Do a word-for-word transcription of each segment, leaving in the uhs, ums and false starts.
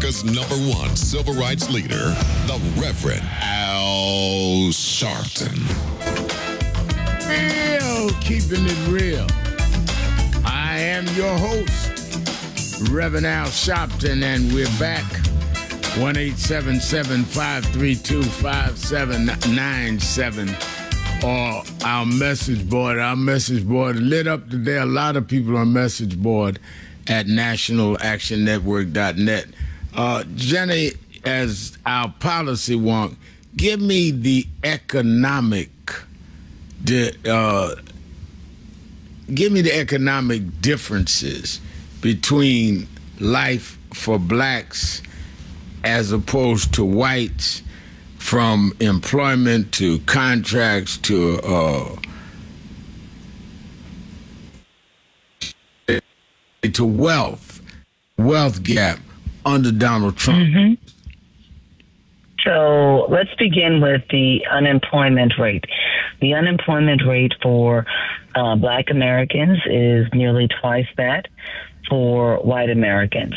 America's number one civil rights leader, the Reverend Al Sharpton. Real, keeping it real. I am your host, Reverend Al Sharpton, and we're back. one eight seven seven, five three two, five seven nine seven or our message board. Our message board lit up today. A lot of people on message board at national action network dot net. Uh, Jenny, as our policy wonk, give me the economic, the, uh, give me the economic differences between life for blacks as opposed to whites, from employment to contracts to uh, to wealth, wealth gap under Donald Trump. Mm-hmm. So let's begin with the unemployment rate. The unemployment rate for uh, Black Americans is nearly twice that for white Americans.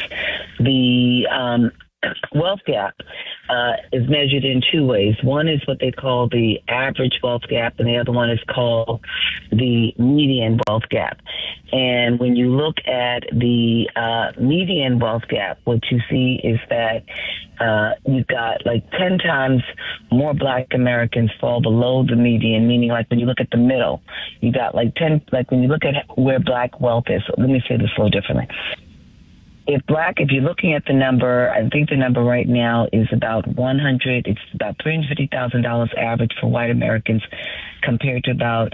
The um, wealth gap uh, is measured in two ways. One is what they call the average wealth gap, and the other one is called the median wealth gap. And when you look at the uh, median wealth gap, what you see is that uh, you've got like ten times more Black Americans fall below the median, meaning like when you look at the middle, you got like ten, like when you look at where Black wealth is. So let me say this a little differently. If Black, if you're looking at the number, I think the number right now is about one hundred, it's about three hundred fifty thousand dollars average for white Americans compared to about,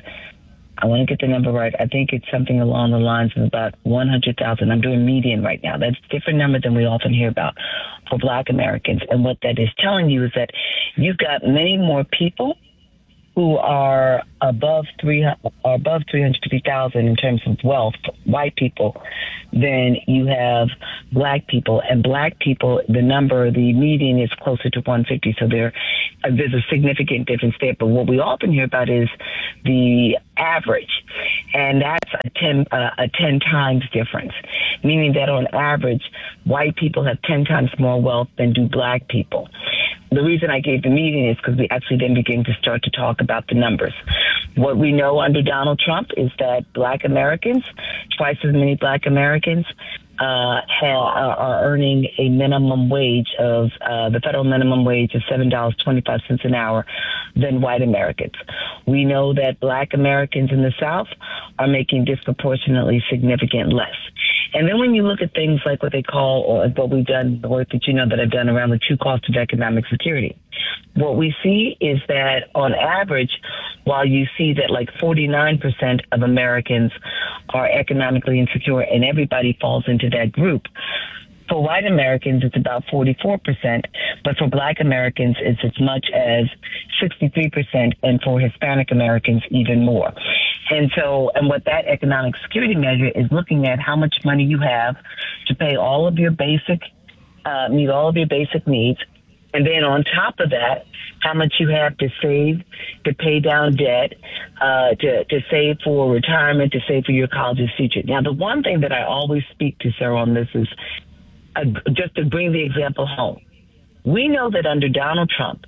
I want to get the number right, I think it's something along the lines of about one hundred thousand. I'm doing median right now. That's a different number than we often hear about for Black Americans. And what that is telling you is that you've got many more people who are above three are above three hundred fifty thousand in terms of wealth, white people, than you have Black people. And Black people, the number, the median is closer to one hundred fifty. So there, uh, there's a significant difference there. But what we often hear about is the average, and that's a ten uh, a ten times difference, meaning that on average, white people have ten times more wealth than do Black people. The reason I gave the median is because we actually then begin to start to talk about the numbers. What we know under Donald Trump is that Black Americans, twice as many Black Americans, uh, have, uh, are earning a minimum wage of uh, the federal minimum wage of seven dollars and twenty-five cents an hour than white Americans. We know that Black Americans in the South are making disproportionately significant less. And then when you look at things like what they call, or what we've done, the work that you know that I've done around the true cost of economic security, what we see is that on average, while you see that like forty-nine percent of Americans are economically insecure and everybody falls into that group, for white Americans, it's about forty-four percent, but for Black Americans, it's as much as sixty-three percent, and for Hispanic Americans, even more. And so, and what that economic security measure is looking at how much money you have to pay all of your basic, uh, meet all of your basic needs. And then on top of that, how much you have to save, to pay down debt, uh, to, to save for retirement, to save for your college's future. Now, the one thing that I always speak to, Sarah, on this is uh, just to bring the example home. We know that under Donald Trump,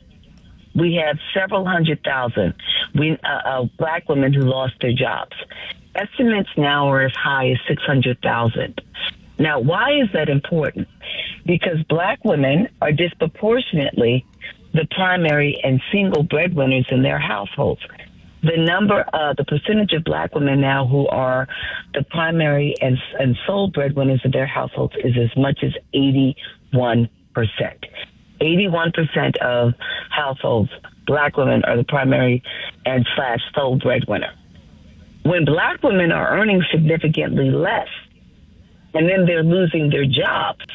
we have several hundred thousand we, uh, uh, Black women who lost their jobs. Estimates now are as high as six hundred thousand. Now, why is that important? Because Black women are disproportionately the primary and single breadwinners in their households. The number, uh, the percentage of Black women now who are the primary and, and sole breadwinners of their households is as much as eighty-one percent. eighty-one percent of households, Black women are the primary and slash sole breadwinner. When Black women are earning significantly less, and then they're losing their jobs,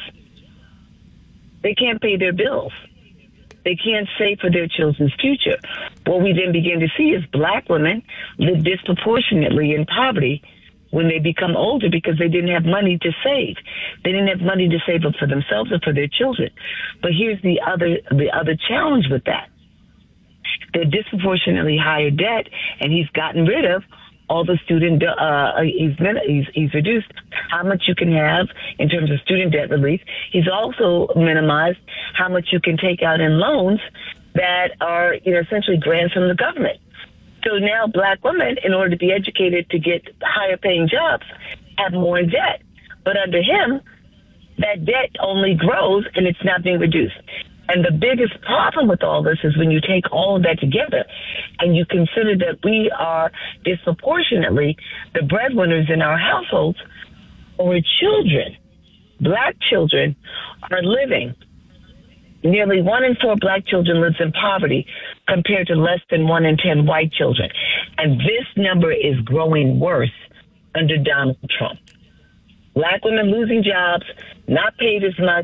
they can't pay their bills. They can't save for their children's future. What we then begin to see is Black women live disproportionately in poverty when they become older because they didn't have money to save. They didn't have money to save up for themselves or for their children. But here's the other the other challenge with that. They're disproportionately higher debt, and he's gotten rid of all the student, uh, he's, he's, he's reduced how much you can have in terms of student debt relief. He's also minimized how much you can take out in loans that are, you know, essentially grants from the government. So now black women, in order to be educated to get higher paying jobs, have more in debt. But under him, that debt only grows and it's not being reduced. And the biggest problem with all this is when you take all of that together and you consider that we are disproportionately the breadwinners in our households, or children, black children, are living. Nearly one in four black children lives in poverty compared to less than one in ten white children. And this number is growing worse under Donald Trump. Black women losing jobs, not paid as much.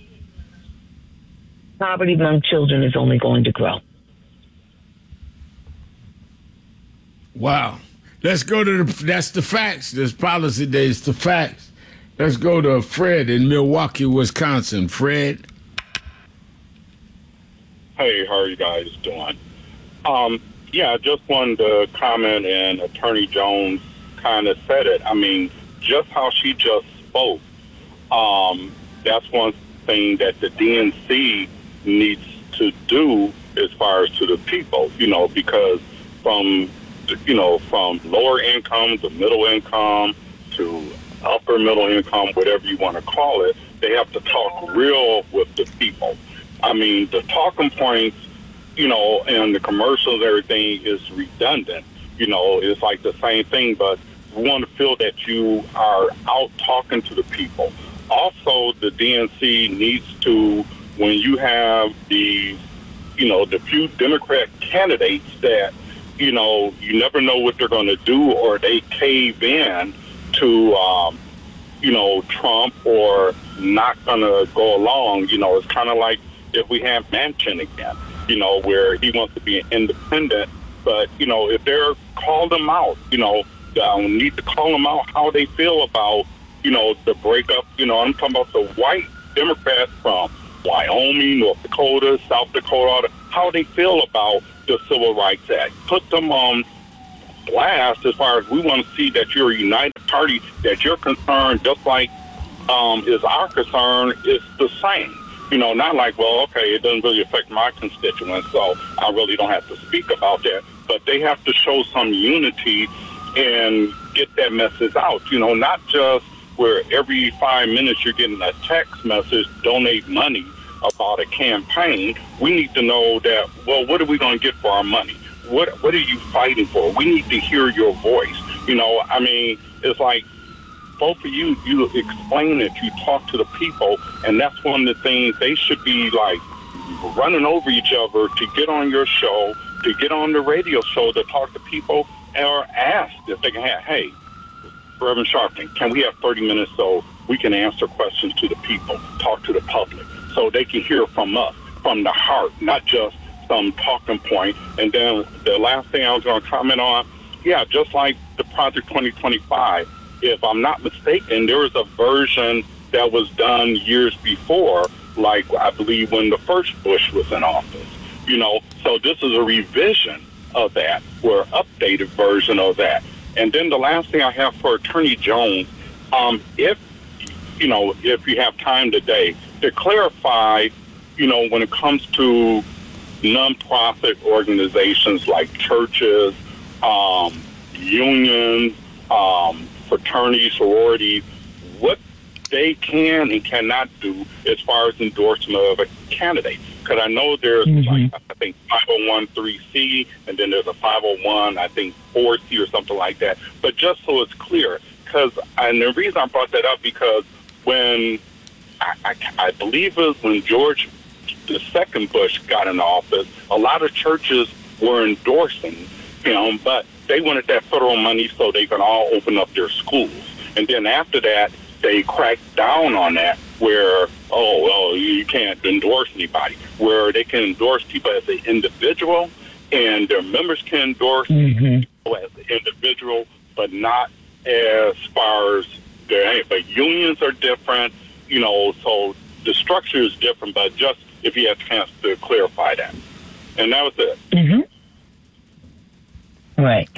Poverty among children is only going to grow. Wow. Let's go to the, that's the facts. This policy day is the facts. Let's go to Fred in Milwaukee, Wisconsin. Fred. Hey, how are you guys doing? Um, yeah, I just wanted to comment, and Attorney Jones kind of said it. I mean, just how she just spoke, um, that's one thing that the D N C needs to do as far as to the people, you know, because from, you know, from lower income to middle income to upper middle income, whatever you want to call it, they have to talk real with the people. I mean, the talking points, you know, and the commercials and everything is redundant. You know, it's like the same thing, but we want to feel that you are out talking to the people. Also, the D N C needs to, when you have the, you know, the few Democrat candidates that, you know, you never know what they're going to do, or they cave in to, um, you know, Trump, or not going to go along. You know, it's kind of like if we have Manchin again, you know, where he wants to be an independent. But, you know, if they're, call them out, you know, I need to call them out how they feel about, you know, the breakup. You know, I'm talking about the white Democrats from Wyoming, North Dakota, South Dakota, how they feel about the Civil Rights Act. Put them on blast as far as we want to see that you're a united party, that you're concerned just like um, is our concern, is the same. You know, not like, well, okay, it doesn't really affect my constituents, so I really don't have to speak about that. But they have to show some unity and get that message out. You know, not just where every five minutes you're getting a text message, donate money about a campaign. We need to know that, well, what are we going to get for our money? What What are you fighting for? We need to hear your voice. You know, I mean, it's like both of you, you explain it, you talk to the people, and that's one of the things they should be like running over each other to get on your show, to get on the radio show, to talk to people, or ask if they can have, hey, Reverend Sharpton, can we have thirty minutes so we can answer questions to the people, talk to the public, so they can hear from us, from the heart, not just some talking point. And then the last thing I was going to comment on, yeah, just like the Project twenty twenty-five, if I'm not mistaken, there was a version that was done years before, like I believe when the first Bush was in office, you know, so this is a revision of that, or updated version of that. And then the last thing I have for Attorney Jones, um, if, you know, if you have time today, to clarify, you know, when it comes to nonprofit organizations like churches, um, unions, um, fraternities, sororities, what they can and cannot do as far as endorsement of a candidate. Because I know there's, mm-hmm. like, I think five oh one three C, and then there's a five oh one, I think, four C or something like that. But just so it's clear, because, and the reason I brought that up, because when, I, I, I believe it was when George, the second Bush, got in office, a lot of churches were endorsing him, but they wanted that federal money so they could all open up their schools. And then after that, they cracked down on that, where, oh, well, you can't endorse anybody, where they can endorse people as an individual, and their members can endorse mm-hmm. people as an individual, but not as far as their, but unions are different, you know, so the structure is different, but just if you have a chance to clarify that. And that was it. Mm-hmm. Right.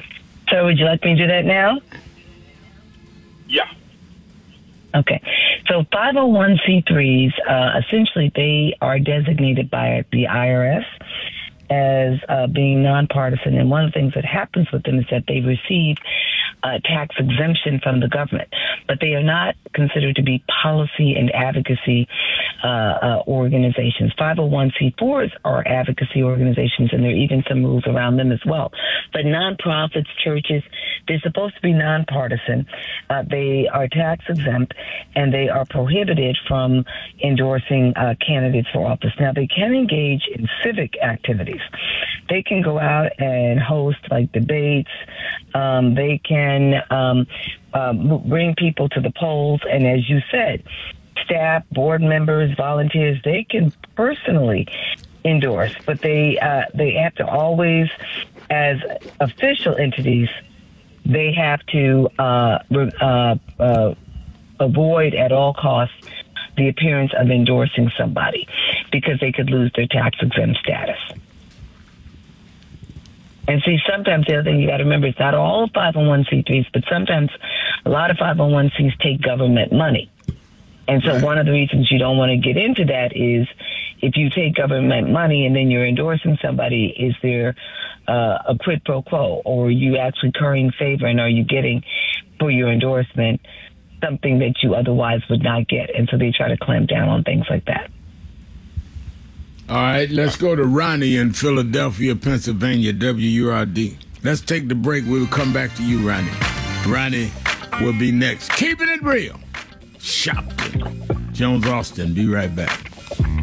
So would you like me to do that now? Yeah. Okay. So five oh one c threes, uh, essentially, they are designated by the I R S as uh, being nonpartisan. And one of the things that happens with them is that they receive uh, tax exemption from the government, but they are not considered to be policy and advocacy uh, uh, organizations. five oh one c fours are advocacy organizations, and there are even some rules around them as well. But nonprofits, churches, they're supposed to be nonpartisan. Uh, they are tax exempt, and they are prohibited from endorsing uh, candidates for office. Now, they can engage in civic activities. They can go out and host like debates. Um, they can um, uh, bring people to the polls. And as you said, staff, board members, volunteers, they can personally endorse, but they uh, they have to always, as official entities, they have to uh, uh, uh, avoid at all costs the appearance of endorsing somebody because they could lose their tax exempt status. And see, sometimes the other thing you got to remember is not all five oh one c threes, but sometimes a lot of five oh one c's take government money. And so one of the reasons you don't want to get into that is if you take government money and then you're endorsing somebody, is there uh, a quid pro quo, or are you actually currying favor, and are you getting for your endorsement something that you otherwise would not get? And so they try to clamp down on things like that. All right, let's go to Ronnie in Philadelphia, Pennsylvania, W U R D. Let's take the break. We'll come back to you, Ronnie. Ronnie will be next. Keeping it real. Shopton. Jones Austin. Be right back.